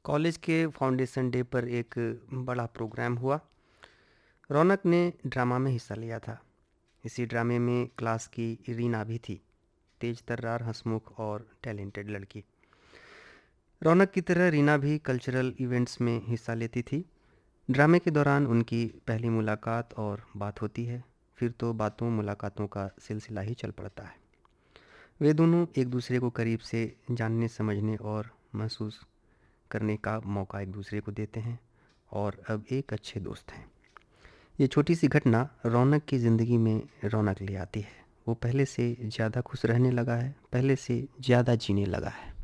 College के foundation day पर एक बड़ा प्रोग्राम हुआ। रौनक ने ड्रामा में हिस्सा लिया था। इसी ड्रामे में क्लास की रीना भी थी, तेज तर्रार, हंसमुख और टैलेंटेड लड़की। रौनक की तरह रीना भी कल्चरल इवेंट्स में हिस्सा लेती थी। ड्रामे के दौरान उनकी पहली मुलाकात और बात होती है, फिर तो बातों मुलाकातों का सिलसिला ही चल पड़ता है। वे दोनों एक दूसरे को करीब से जानने, समझने और महसूस करने का मौका एक दूसरे को देते हैं और अब एक अच्छे दोस्त हैं। ये छोटी सी घटना रौनक की ज़िंदगी में रौनक ले आती है। वो पहले से ज़्यादा खुश रहने लगा है, पहले से ज़्यादा जीने लगा है।